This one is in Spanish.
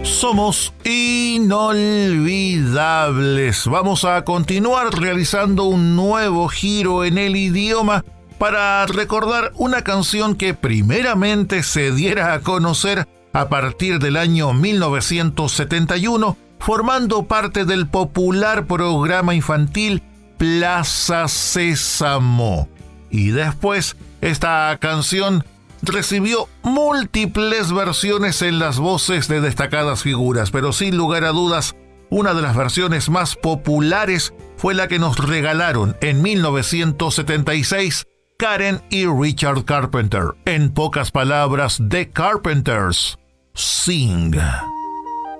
Somos inolvidables. Vamos a continuar realizando un nuevo giro en el idioma para recordar una canción que primeramente se diera a conocer a partir del año 1971, formando parte del popular programa infantil Plaza Sésamo. Y después, esta canción recibió múltiples versiones en las voces de destacadas figuras, pero sin lugar a dudas, una de las versiones más populares fue la que nos regalaron en 1976 Karen y Richard Carpenter. En pocas palabras, The Carpenters, Sing.